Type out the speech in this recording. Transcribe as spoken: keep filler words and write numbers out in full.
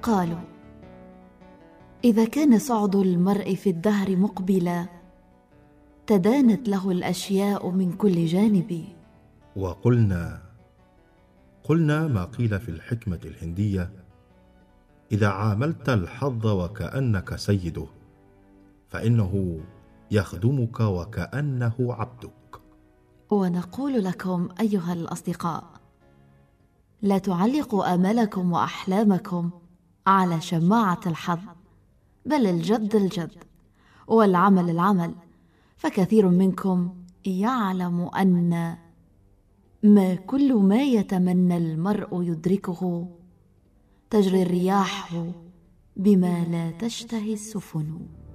قالوا: إذا كان صعد المرء في الدهر مقبلا تدانت له الأشياء من كل جانب. وقلنا قلنا ما قيل في الحكمة الهندية: إذا عاملت الحظ وكأنك سيده فإنه يخدمك وكأنه عبدك. ونقول لكم أيها الأصدقاء: لا تعلقوا آمالكم وأحلامكم على شماعة الحظ، بل الجد الجد والعمل العمل، فكثير منكم يعلم أن ما كل ما يتمنى المرء يدركه، تجري الرياح بما لا تشتهي السفن.